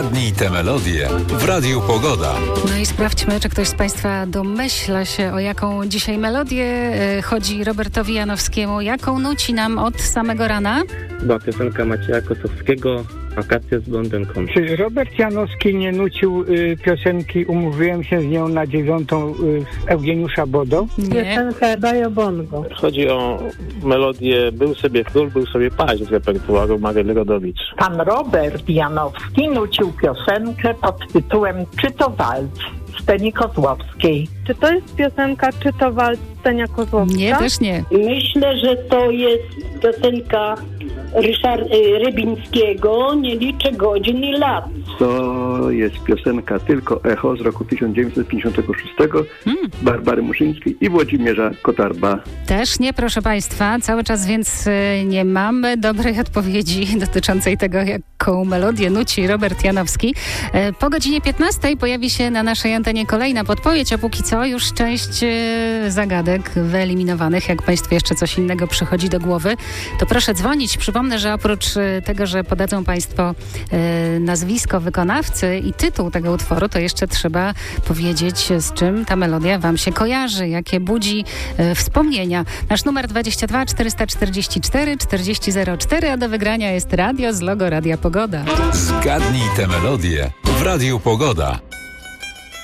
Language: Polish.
Zgadnij tę melodię w Radiu Pogoda. No i sprawdźmy, czy ktoś z Państwa domyśla się, o jaką dzisiaj melodię chodzi Robertowi Janowskiemu. Jaką nuci nam od samego rana? Była piosenka Macieja Kosowskiego, Akacja z blondynką. Czy Robert Janowski nie nucił piosenki Umówiłem się z nią na 9 Eugeniusza Bodo? Nie. Piosenka Bajo Bongo. Chodzi o melodię Był sobie król, był sobie paź z repertuaru Maryli Rodowicz. Pan Robert Janowski nucił piosenkę pod tytułem Czy to walc Steni Kozłowskiej. Czy to jest piosenka Czy to walc Stenia Kozłowska? Nie, też nie. Myślę, że to jest piosenka Rybińskiego, Nie liczę godzin i lat. To jest piosenka Tylko Echo z roku 1956 Barbary Muszyńskiej i Włodzimierza Kotarba. Też nie, proszę Państwa. Cały czas więc nie mamy dobrej odpowiedzi dotyczącej tego, jaką melodię nuci Robert Janowski. Po godzinie 15 pojawi się na naszej antenie kolejna podpowiedź, a póki co już część zagadek wyeliminowanych. Jak Państwu jeszcze coś innego przychodzi do głowy, to proszę dzwonić. Przypomnę, że oprócz tego, że podadzą Państwo nazwisko wykonawcy i tytuł tego utworu, to jeszcze trzeba powiedzieć, z czym ta melodia Wam się kojarzy, jakie budzi wspomnienia. Nasz numer 22 444 4004, a do wygrania jest radio z logo Radia Pogoda. Zgadnij tę melodię w Radiu Pogoda.